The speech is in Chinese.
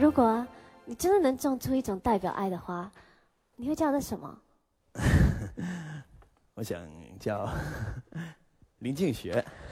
如果你真的能种出一种代表爱的花，你会叫它什么？ 我想叫林静雪。